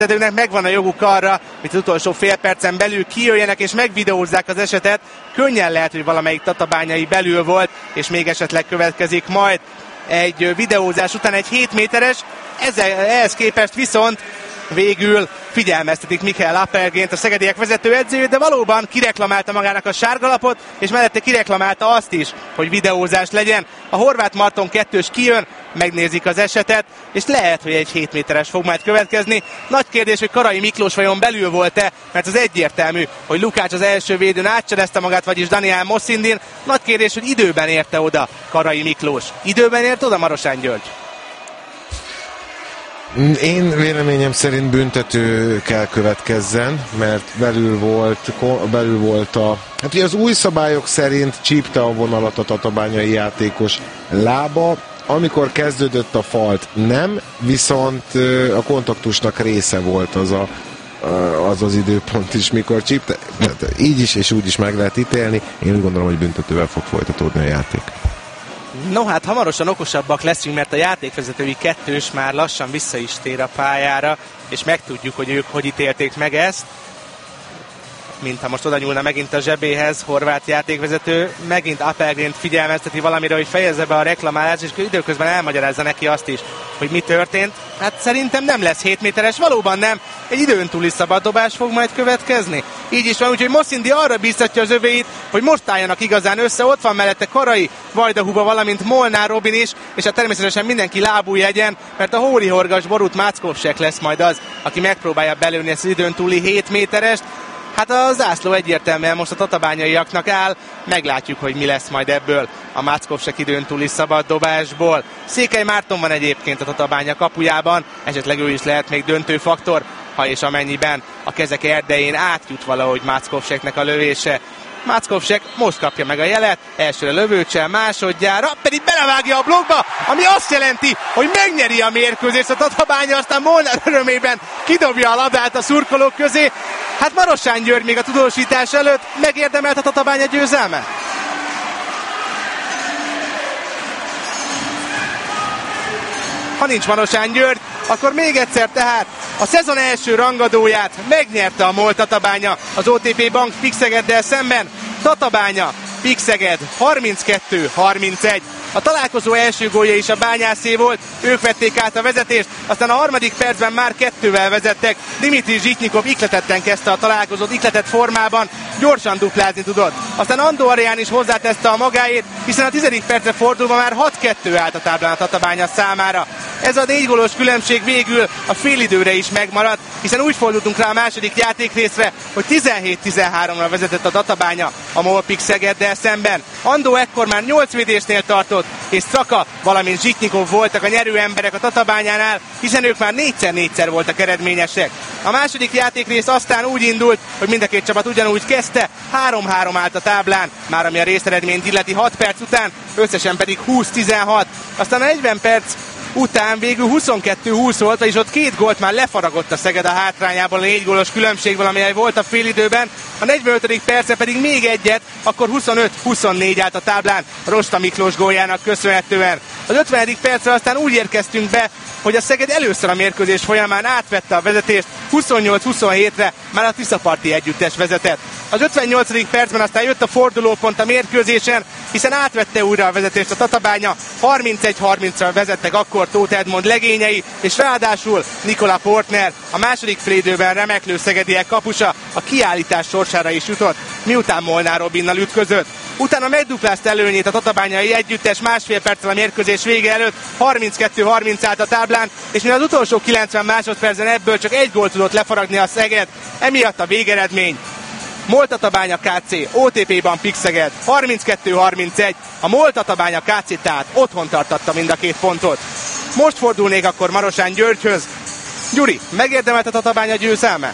megvan a joguk arra, hogy az utolsó fél percen belül kijöjjenek és megvideózzák az esetet. Könnyen lehet, hogy valamelyik tatabányai belül volt, és még esetleg következik majd egy videózás után egy 7 méteres. Ehhez képest viszont végül figyelmeztetik Michael Appelgrént, a szegediek vezetőedzőjét, de valóban kireklamálta magának a sárgalapot, és mellette kireklamálta azt is, hogy videózás legyen. A Horváth Marton 2-s kijön, megnézik az esetet, és lehet, hogy egy 7 méteres fog majd következni. Nagy kérdés, hogy Karai Miklós vajon belül volt-e, mert az egyértelmű, hogy Lukács az első védőn átcserezte magát, vagyis Daniel Moszindin. Nagy kérdés, hogy időben érte oda Karai Miklós. Időben ért oda Marosán György? Én véleményem szerint büntető kell következzen, mert belül volt hát ugye az új szabályok szerint csípte a vonalat a tatabányai játékos lába, amikor kezdődött a falt nem, viszont a kontaktusnak része volt az időpont is, mikor csípte. Így is és úgy is meg lehet ítélni. Én úgy gondolom, hogy büntetővel fog folytatódni a játék. No hát hamarosan okosabbak leszünk, mert a játékvezetői 2-s már lassan vissza is tér a pályára, és megtudjuk, hogy ők hogy ítélték meg ezt. Mintha most oda nyúlna megint a zsebéhez, horvát játékvezető, megint Appelgrént figyelmezteti valamire, hogy fejezze be a reklamálást, és időközben elmagyarázza neki azt is, hogy mi történt. Hát szerintem nem lesz 7 méteres, valóban nem. Egy időn túli szabaddobás fog majd következni. Így is van, úgyhogy Moszindi arra bíztatja az övéit, hogy most álljanak igazán össze. Ott van mellette Karai, Vajdahuba, valamint Molnár Robin is, és hát természetesen mindenki lábújegyen, mert a hórihorgas Borut Mackovsek lesz majd az, aki megpróbálja belőni ezt az időn túli 7 méterest. Hát a zászló egyértelműen most a tatabányaiaknak áll, meglátjuk, hogy mi lesz majd ebből a Mackovsek időn túli szabaddobásból. Székely Márton van egyébként a Tatabánya kapujában, esetleg ő is lehet még döntő faktor, ha és amennyiben a kezek erdején átjut valahogy Mackovseknek a lövése. Mackovsek most kapja meg a jelet, elsőre lövőcsel, másodjára pedig belevágja a blokkba, ami azt jelenti, hogy megnyeri a mérkőzést a Tatabánya, aztán Molnár örömében kidobja a labdát a szurkolók közé. Hát Marosán György még a tudósítás előtt megérdemelt a Tatabánya győzelme? Ha nincs Marosán György, akkor még egyszer tehát a szezon első rangadóját megnyerte a MOL Tatabánya az OTP Bank Pixegeddel szemben. Tatabánya, Pixeged 32-31. A találkozó első gólja is a Bányászé volt, ők vették át a vezetést, aztán a harmadik percben már 2-vel vezettek. Dimitri Zsitnyikov ikletetten kezdte a találkozót, ikletett formában, gyorsan duplázni tudott. Aztán Andó Arián is hozzátette a magáét, hiszen a 10. percre fordulva már 6-2 állt a táblán a Tatabánya számára. Ez a 4 gólos különbség végül a félidőre is megmaradt, hiszen úgy fordultunk rá a második játékrészre, hogy 17-13-ra vezetett a Tatabánya a MOL Pixegeddel szemben. Andó ekkor már 8 védésnél tartott, és Straka, valamint Zsitnyikov voltak a nyerő emberek a Tatabányánál, hiszen ők már 4x4-szer voltak eredményesek. A második játékrész aztán úgy indult, hogy mind a két csapat ugyanúgy kezdte, 3-3 állt a táblán, már ami a részeredményt illeti 6 perc után, összesen pedig 20-16. Aztán a 40 perc után végül 22-20 volt, vagyis ott 2 gólt már lefaragott a Szeged a hátrányából a 4 gólos különbségből, amely volt a félidőben. A 45. percre pedig még egyet, akkor 25-24 állt a táblán Rosta Miklós góljának köszönhetően. Az 50. percre aztán úgy érkeztünk be, hogy a Szeged először a mérkőzés folyamán átvette a vezetést, 28-27-re már a Tiszaparti együttes vezetett. Az 58. percben aztán jött a fordulópont a mérkőzésen, hiszen átvette újra a vezetést a Tatabánya, 31-30-ra vezettek akkor Tóth Edmond legényei, és ráadásul Nikola Portner, a második félidőben remeklő szegediek kapusa, a kiállítás sorsára is jutott, miután Molnár Robinnal ütközött. Utána megduplázta előnyét a tatabányai együttes másfél perccel a mérkőzés vége előtt, 32-30 állt a táblán, és mivel az utolsó 90 másodpercen ebből csak egy gólt tudott lefaragni a Szeged, emiatt a végeredmény MOL Tatabánya KC, OTP-ban Pixeged 32-31, a MOL Tatabánya KC tehát otthon tartatta mind a 2 pontot. Most fordulnék akkor Marosán Györgyhöz. Gyuri, megérdemelt a Tatabánya győzelme?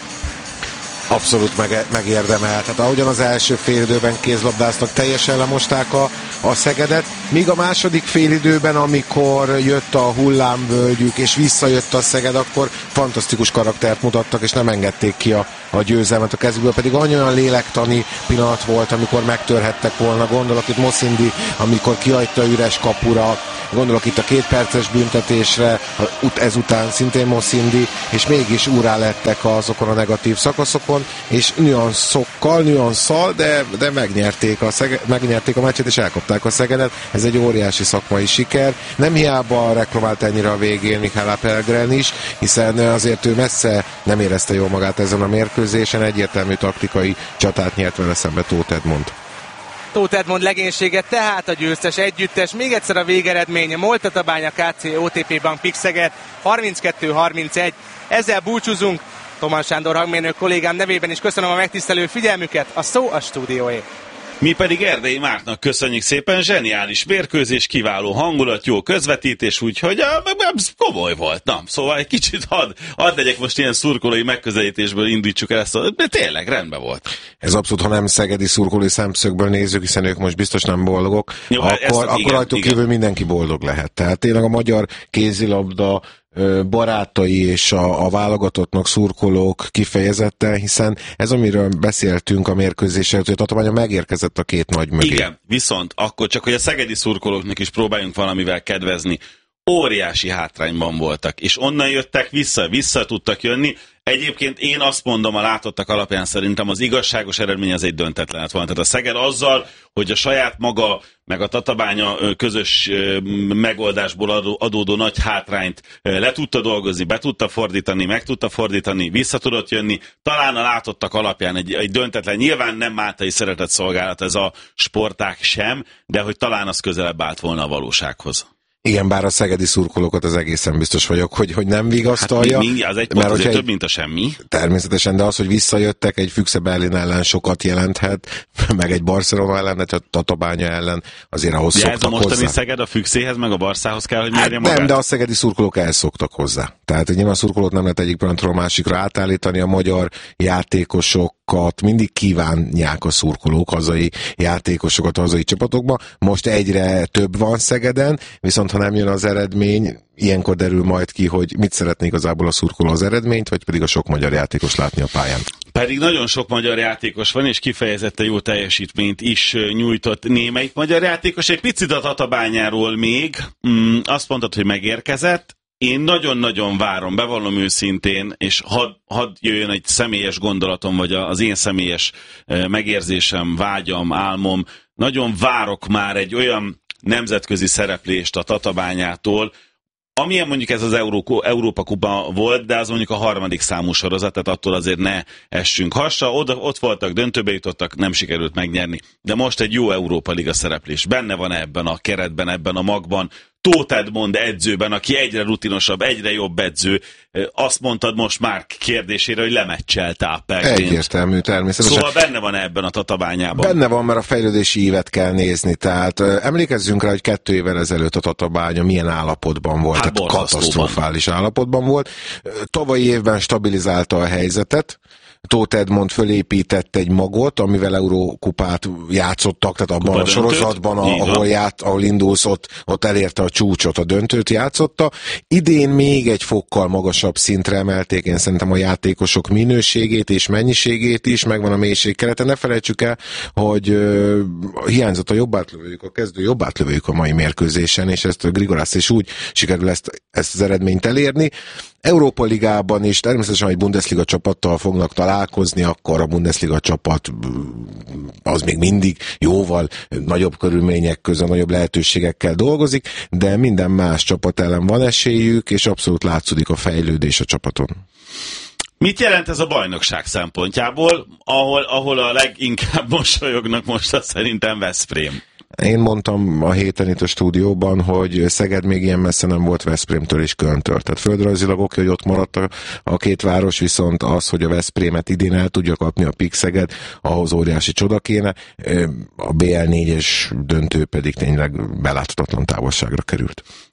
Abszolút megérdemelt. Hát ahogyan az első fél időben kézlabdáztak, teljesen lemosták a Szegedet, míg a második félidőben, amikor jött a hullámvölgyük, és visszajött a Szeged, akkor fantasztikus karaktert mutattak, és nem engedték ki a győzelmet a kezükből, pedig olyan lélektani pillanat volt, amikor megtörhettek volna. Gondolok itt Moszindi, amikor kihagyta üres kapura, gondolok itt a 2 perces büntetésre, ezután szintén Moszindi, és mégis úrá lettek azokon a negatív szakaszokon, és nüanszal, de megnyerték a meccset, és elkapták a Szegedet. Ez egy óriási szakmai siker. Nem hiába reklamált ennyire a végén Mihály Pellegrin is, hiszen azért ő messze nem érezte jól magát ezen a mérkőzésen, egyértelmű taktikai csatát nyert vele szembe Tóth Edmond. Tóth Edmond legénysége tehát a győztes együttes. Még egyszer a végeredmény: Moltatabánya KC OTP Bank Pixeged 32-31. Ezzel búcsúzunk. Tomán Sándor hangmérnök kollégám nevében is köszönöm a megtisztelő figyelmüket. A szó a stúdióé. Mi pedig Erdei Márknak köszönjük szépen, zseniális mérkőzés, kiváló hangulat, jó közvetítés, úgyhogy komoly volt. Na, szóval egy kicsit hadd legyek most ilyen szurkolói megközelítésből, indítsuk el ezt, de tényleg rendben volt. Ez abszolút, ha nem szegedi szurkolói szemszögből nézzük, hiszen ők most biztos nem boldogok, jó, akkor rajtuk kívül mindenki boldog lehet. Tehát tényleg a magyar kézilabda barátai és a válogatottnak szurkolók kifejezetten, hiszen ez, amiről beszéltünk a mérkőzéssel, hogy a Tatabánya megérkezett a 2 nagy mögé. Igen, viszont akkor csak, hogy a szegedi szurkolóknak is próbáljunk valamivel kedvezni. Óriási hátrányban voltak, és onnan jöttek vissza tudtak jönni. Egyébként én azt mondom, a látottak alapján szerintem az igazságos eredmény az egy döntetlenet volna. Tehát a Szeged azzal, hogy a saját maga, meg a Tatabánya közös megoldásból adódó nagy hátrányt le tudta dolgozni, be tudta fordítani, meg tudta fordítani, vissza tudott jönni. Talán a látottak alapján egy döntetlen, nyilván nem Mátai szeretett szolgálat ez a sportág sem, de hogy talán az közelebb állt volna a valósághoz. Igen, bár a szegedi szurkolókat az egészen biztos vagyok, hogy nem vigasztalja. Hát az egy pont azért több, mint a semmi. Természetesen, de az, hogy visszajöttek, egy Füchse Berlin ellen sokat jelenthet, meg egy Barcelona ellen, egy Tatabánya ellen, azért ahhoz de szoktak hozzá. ez a mostani Szeged a Füchséhez, meg a Barszához kell, hogy mérje magát? Nem, de a szegedi szurkolók elszoktak hozzá. Tehát nyilván a szurkolót nem lehet egyik pillanatról a másikra átállítani, a magyar játékosokat mindig kívánják a szurkolók, hazai játékosokat hazai csapatokba. Most egyre több van Szegeden, viszont ha nem jön az eredmény, ilyenkor derül majd ki, hogy mit szeretné igazából a szurkoló, az eredményt, vagy pedig a sok magyar játékos látni a pályán. Pedig nagyon sok magyar játékos van, és kifejezetten jó teljesítményt is nyújtott némelyik magyar játékos. Egy picit a Tatabányáról még. Azt mondtad, hogy megérkezett. Én nagyon-nagyon várom, bevallom őszintén, és hadd jöjjön egy személyes gondolatom, vagy az én személyes megérzésem, vágyam, álmom. Nagyon várok már egy olyan nemzetközi szereplést a Tatabányától, amilyen mondjuk ez az Európa Kupa volt, de az mondjuk a 3. számú sorozat, tehát attól azért ne essünk hasra. Ott voltak, döntőbe jutottak, nem sikerült megnyerni. De most egy jó Európa Liga szereplés. Benne van ebben a keretben, ebben a magban. Tóth Edmond edzőben, aki egyre rutinosabb, egyre jobb edző. Azt mondtad most már kérdésére, hogy lemecselte a Pellegrint. Egyértelmű, természetesen. Szóval benne van ebben a Tatabányában. Benne van, mert a fejlődési ívet kell nézni. Tehát emlékezzünk rá, hogy 2 évvel ezelőtt a Tatabánya milyen állapotban volt. Hát tehát katasztrofális állapotban volt. Tavalyi évben stabilizálta a helyzetet. Tóth Edmond fölépített egy magot, amivel Eurókupát játszottak, tehát abban a sorozatban, ahol indulsz, ott elérte a csúcsot, a döntőt játszotta. Idén még egy fokkal magasabb szintre emelték, én szerintem a játékosok minőségét és mennyiségét is, megvan a mélység kerete. Ne felejtsük el, hogy hiányzott a jobbátlövőjük, a kezdő jobbátlövőjük a mai mérkőzésen, és ezt a Grigorász is úgy sikerül ezt az eredményt elérni. Európa Ligában is természetesen, hogy Bundesliga csapattal fognak találkozni, akkor a Bundesliga csapat az még mindig jóval nagyobb körülmények között, nagyobb lehetőségekkel dolgozik, de minden más csapat ellen van esélyük, és abszolút látszódik a fejlődés a csapaton. Mit jelent ez a bajnokság szempontjából, ahol a leginkább mosolyognak most azt szerintem Veszprém? Én mondtam a héten itt a stúdióban, hogy Szeged még ilyen messze nem volt Veszprémtől és Kölntől. Tehát földrajzilag oké, hogy ott maradt a 2 város, viszont az, hogy a Veszprémet idén el tudja kapni a Pixeged, ahhoz óriási csoda kéne. A BL4-es döntő pedig tényleg beláthatatlan távolságra került.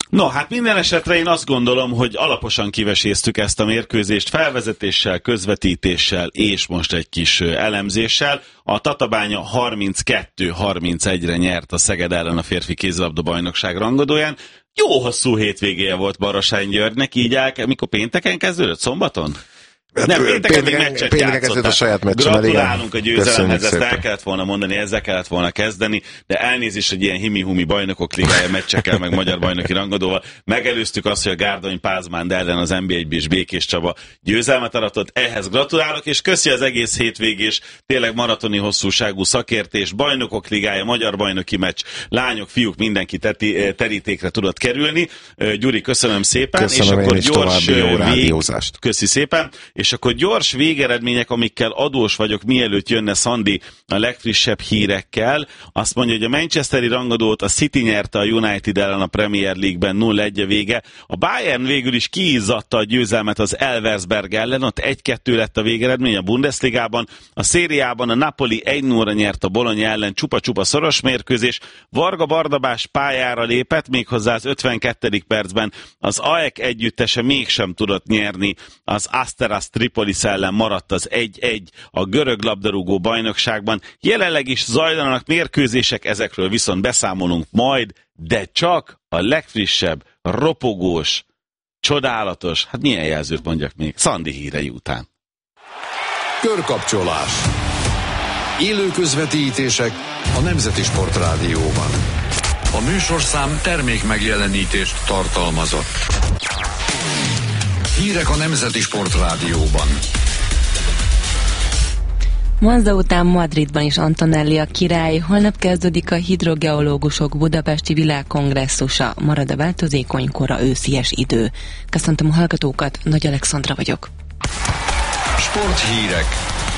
No, hát minden esetre én azt gondolom, hogy alaposan kiveséztük ezt a mérkőzést felvezetéssel, közvetítéssel és most egy kis elemzéssel. A Tatabánya 32-31-re nyert a Szeged ellen a férfi kézilabda bajnokság rangadóján. Jó hosszú hétvégéje volt Barosány Györgynek, így mikor pénteken kezdődött? Szombaton? Nem, pénteken kezdődött a saját meccsemmel. Gratulálunk a győzelemhez, ezt el kellett volna mondani, ezzel kellett volna kezdeni, de elnézést, hogy ilyen himi-humi bajnokok ligája meccsekkel, meg magyar bajnoki rangadóval megelőztük azt, hogy a Gárdony Pázmánd ellen az NB1-b és Békés Csaba győzelmet aratott. Ehhez gratulálok, és köszi az egész hétvégés, tényleg maratoni hosszúságú szakértés, bajnokok ligája, magyar bajnoki meccs, lányok, fiúk, mindenki terítékre tudott kerülni. Gyuri, köszönöm szépen. Köszönöm, és akkor gyors jó rádiózást. Köszi szépen. És akkor gyors végeredmények, amikkel adós vagyok, mielőtt jönne Szandi a legfrissebb hírekkel. Azt mondja, hogy a manchesteri rangadót a City nyerte a United ellen a Premier League-ben 0-1 a vége. A Bayern végül is kiizzadta a győzelmet az Elversberg ellen, ott 1-2 lett a végeredmény a Bundesligában. A szériában a Napoli 1-0-ra nyert a Bologna ellen, csupa-csupa szoros mérkőzés. Varga Bardabás pályára lépett, méghozzá az 52. percben. Az AEK együttese mégsem tudott nyerni, az Asteras Tripolis ellen maradt az 1-1 a görög labdarúgó bajnokságban. Jelenleg is zajlanak mérkőzések, ezekről viszont beszámolunk majd, de csak a legfrissebb, ropogós, csodálatos, hát milyen jelzőt mondjak még, Szandi hírei után. Körkapcsolás. Élő közvetítések a Nemzeti Sportrádióban. A műsorszám termék megjelenítést tartalmazott. Hírek a Nemzeti Sportrádióban. Monza után Madridban is Antonelli a király, holnap kezdődik a hidrogeológusok budapesti világkongresszusa, marad a változékony kora őszies idő. Köszöntöm a hallgatókat, Nagy Alexandra vagyok. Sporthírek.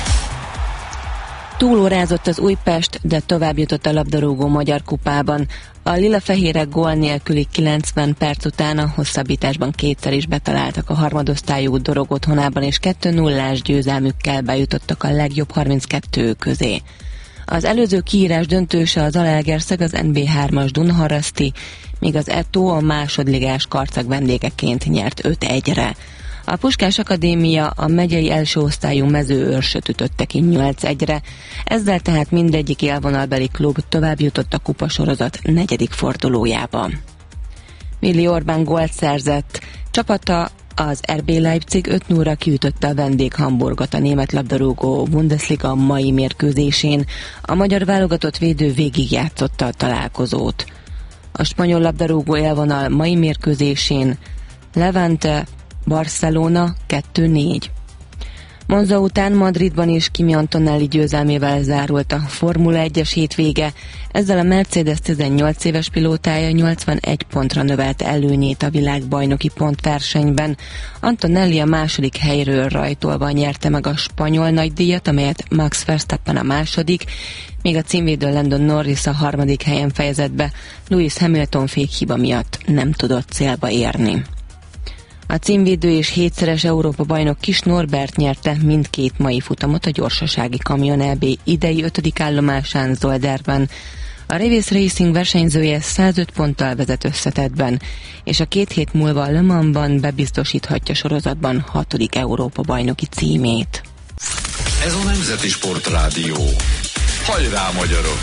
Túlórázott az Újpest, de tovább jutott a labdarúgó magyar kupában. A lila-fehérek gól nélküli 90 perc után a hosszabbításban kétszer is betaláltak a harmadosztályú Dorog otthonában, és 2-0-ás győzelmükkel bejutottak a legjobb 32 közé. Az előző kiírás döntőse az Zalaegerszeg az NB3-as Dunaharaszti, míg az Eto a másodligás Karcag vendégeként nyert 5-1-re. A Puskás Akadémia a megyei első osztályú Mezőőrsöt ütötte ki 8-1-re, ezzel tehát mindegyik élvonalbeli klub tovább jutott a kupasorozat 4. fordulójába. Willi Orbán gólt szerzett, csapata az RB Leipzig 5-0-ra kiütötte a vendég Hamburgot a német labdarúgó Bundesliga mai mérkőzésén. A magyar válogatott védő végigjátszotta a találkozót. A spanyol labdarúgó élvonal mai mérkőzésén Levante Barcelona 2-4. Monza után Madridban is Kimi Antonelli győzelmével zárult a Formula 1-es hétvége, ezzel a Mercedes 18 éves pilótája 81 pontra növelte előnyét a világbajnoki pontversenyben. Antonelli a második helyről rajtolva nyerte meg a spanyol nagydíjat, amelyet Max Verstappen a második, még a címvédő Lando Norris a harmadik helyen fejezett be, Lewis Hamilton fékhiba miatt nem tudott célba érni. A címvédő és 7-szeres Európa-bajnok Kis Norbert nyerte mindkét mai futamot a gyorsasági kamion EB idei 5. állomásán Zolderben. A Revis Racing versenyzője 105 ponttal vezet összetettben, és a 2 hét múlva a Le Mansban bebiztosíthatja sorozatban 6. Európa-bajnoki címét. Ez a Nemzeti Sportrádió. Hajrá, magyarok!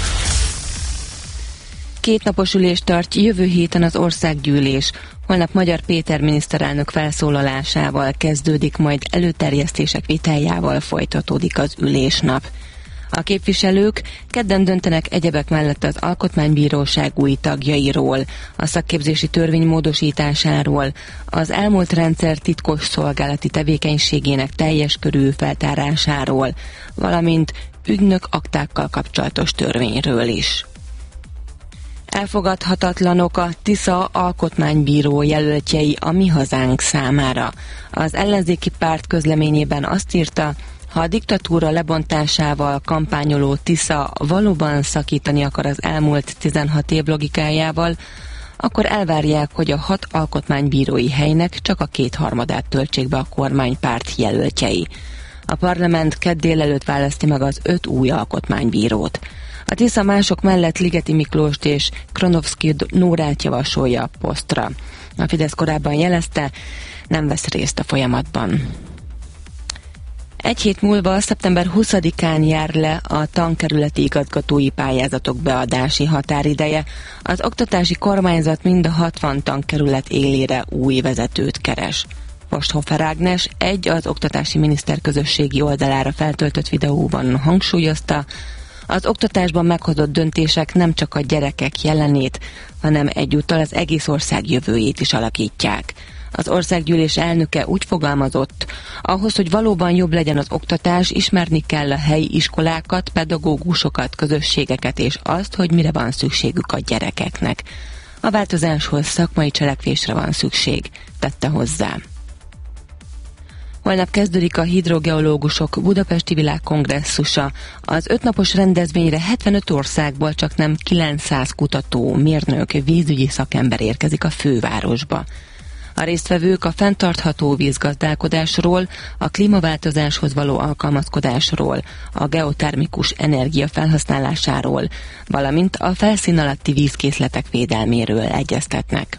2 napos ülést tart jövő héten az országgyűlés. Holnap Magyar Péter miniszterelnök felszólalásával kezdődik, majd előterjesztések vitájával folytatódik az ülésnap. A képviselők kedden döntenek egyebek mellett az Alkotmánybíróság új tagjairól, a szakképzési törvény módosításáról, az elmúlt rendszer titkos szolgálati tevékenységének teljes körű feltárásáról, valamint ügynök aktákkal kapcsolatos törvényről is. Elfogadhatatlanok a Tisza alkotmánybíró jelöltjei a Mi Hazánk számára. Az ellenzéki párt közleményében azt írta, ha a diktatúra lebontásával kampányoló Tisza valóban szakítani akar az elmúlt 16 év logikájával, akkor elvárják, hogy a 6 alkotmánybírói helynek csak a 2/3 töltsék be a kormánypárt jelöltjei. A parlament kedd délelőtt választi meg az 5 új alkotmánybírót. A Tisza mások mellett Ligeti Miklóst és Kronovszky Nórát javasolja a posztra. A Fidesz korábban jelezte, nem vesz részt a folyamatban. Egy hét múlva, szeptember 20-án jár le a tankerületi igazgatói pályázatok beadási határideje. Az oktatási kormányzat mind a 60 tankerület élére új vezetőt keres. Posthofer Ágnes az oktatási miniszter közösségi oldalára feltöltött videóban hangsúlyozta, az oktatásban meghozott döntések nem csak a gyerekek jelenét, hanem egyúttal az egész ország jövőjét is alakítják. Az országgyűlés elnöke úgy fogalmazott, ahhoz, hogy valóban jobb legyen az oktatás, ismerni kell a helyi iskolákat, pedagógusokat, közösségeket és azt, hogy mire van szükségük a gyerekeknek. A változáshoz szakmai cselekvésre van szükség, tette hozzá. Holnap kezdődik a hidrogeológusok budapesti világkongresszusa. Az 5 napos rendezvényre 75 országból csak nem 900 kutató, mérnök, vízügyi szakember érkezik a fővárosba. A résztvevők a fenntartható vízgazdálkodásról, a klímaváltozáshoz való alkalmazkodásról, a geotermikus energia felhasználásáról, valamint a felszín alatti vízkészletek védelméről egyeztetnek.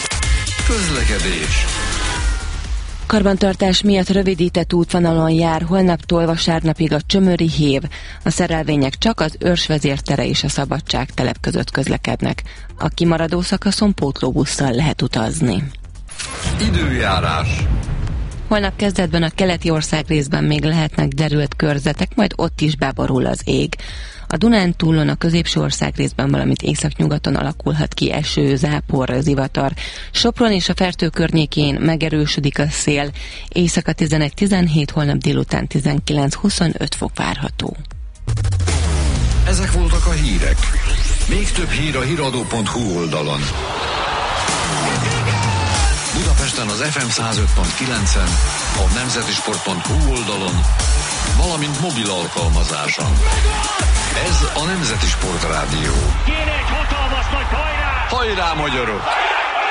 Közlekedés. Karbantartás miatt rövidített útvonalon jár holnaptól vasárnapig a Csömöri hév. A szerelvények csak az Őrs vezértere és a Szabadság telep között közlekednek. A kimaradó szakaszon pótlóbusszal lehet utazni. Időjárás. Holnap kezdetben a keleti országrészben még lehetnek derült körzetek, majd ott is beborul az ég. A Dunántúlon, a középső országrészben, valamint északnyugaton alakulhat ki eső, zápor, zivatar. Sopron és a Fertő környékén megerősödik a szél. Éjszaka 11-17, holnap délután 19-25 fok várható. Ezek voltak a hírek. Még több hír a hiradó.hu oldalon. Budapesten az FM 105.9-en, a nemzetisport.hu oldalon, valamint mobil alkalmazáson. Ez a Nemzeti Sport Rádió. Kéne egy hatalmas nagy hajrá! Hajrá, magyarok!